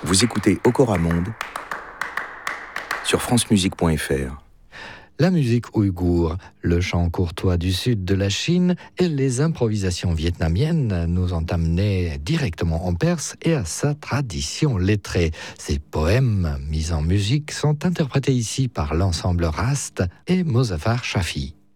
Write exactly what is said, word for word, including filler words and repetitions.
Vous écoutez Okora Monde sur francemusique point f r. La musique ouïghour, le chant courtois du sud de la Chine et les improvisations vietnamiennes nous ont amenés directement en Perse et à sa tradition lettrée. Ces poèmes mis en musique sont interprétés ici par l'ensemble Rast et Mozaffar Shafi.